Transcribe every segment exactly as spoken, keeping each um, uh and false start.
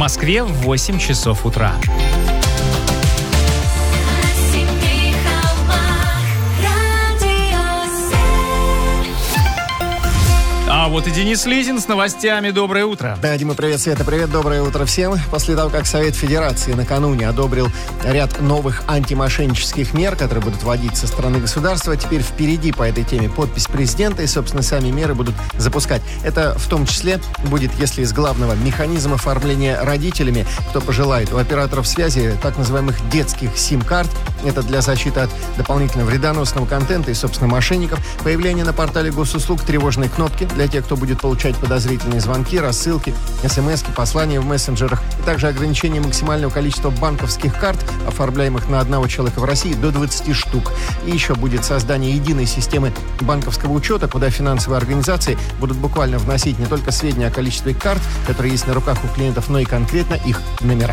Москве в восемь часов утра. А вот и Денис Лизин с новостями. Доброе утро. Да, Дима, привет, Света, привет, доброе утро всем. После того, как Совет Федерации накануне одобрил ряд новых антимошеннических мер, которые будут вводить со стороны государства, теперь впереди по этой теме подпись президента, и, собственно, сами меры будут запускать. Это в том числе будет, если из главного механизма оформления родителями, кто пожелает, у операторов связи так называемых детских сим-карт. Это для защиты от дополнительного вредоносного контента и, собственно, мошенников. Появление на портале госуслуг тревожной кнопки для тех, кто будет получать подозрительные звонки, рассылки, смски, послания в мессенджерах, и также ограничение максимального количества банковских карт, оформляемых на одного человека в России, до двадцати штук. И еще будет создание единой системы банковского учета, куда финансовые организации будут буквально вносить не только сведения о количестве карт, которые есть на руках у клиентов, но и конкретно их номера.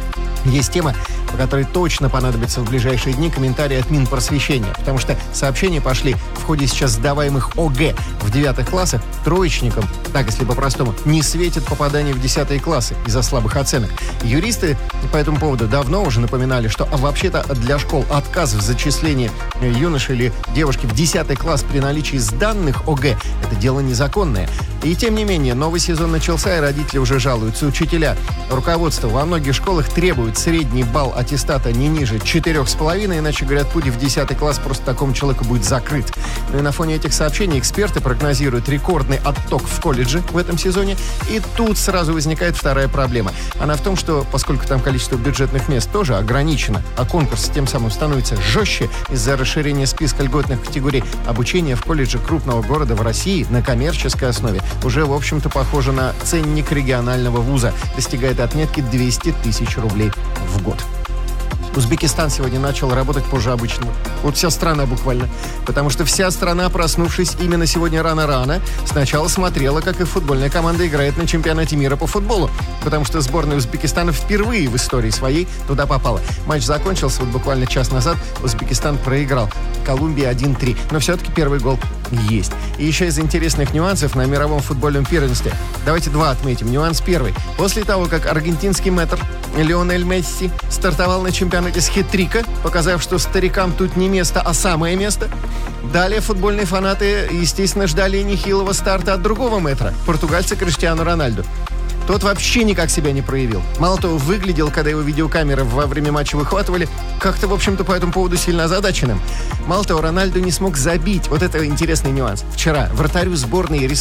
Есть тема, по которой точно понадобится в ближайшие дни комментарии от Минпросвещения, потому что сообщения пошли в ходе сейчас сдаваемых ОГЭ в девятых классах. Троечникам, так если по-простому, не светит попадание в десятые классы из-за слабых оценок. Юристы по этому поводу давно уже напоминали, что а вообще-то для школ отказ в зачислении юноши или девушки в десятый класс при наличии сданных ОГЭ – это дело незаконное. И тем не менее, новый сезон начался, и родители уже жалуются. Учителя, руководство во многих школах требуют средний балл аттестата не ниже четырех с половиной, иначе, говорят, путь в десятый класс просто такому человеку будет закрыт. Ну и на фоне этих сообщений эксперты прогнозируют рекордный отток в колледжи в этом сезоне. И тут сразу возникает вторая проблема. Она в том, что поскольку там количество бюджетных мест тоже ограничено, а конкурс тем самым становится жестче из-за расширения списка льготных категорий, обучение в колледже крупного города в России на коммерческой основе уже, в общем-то, похоже на ценник регионального вуза. Достигает отметки двести тысяч рублей в год. Узбекистан сегодня начал работать позже обычного. Вот вся страна буквально. Потому что вся страна, проснувшись именно сегодня рано-рано, сначала смотрела, как и футбольная команда играет на чемпионате мира по футболу. Потому что сборная Узбекистана впервые в истории своей туда попала. Матч закончился вот буквально час назад. Узбекистан проиграл Колумбии один-три. Но все-таки первый гол есть. И еще из интересных нюансов на мировом футбольном первенстве. Давайте два отметим. Нюанс первый. После того, как аргентинский мэтр Лионель Месси стартовал на чемпионате с хет-трика, показав, что старикам тут не место, а самое место, далее футбольные фанаты, естественно, ждали нехилого старта от другого мэтра, португальца Криштиану Рональду. Тот вообще никак себя не проявил. Мало того, выглядел, когда его видеокамеры во время матча выхватывали, как-то, в общем-то, по этому поводу сильно озадаченным. Мало того, Рональду не смог забить. Вот это интересный нюанс. Вчера вратарю сборной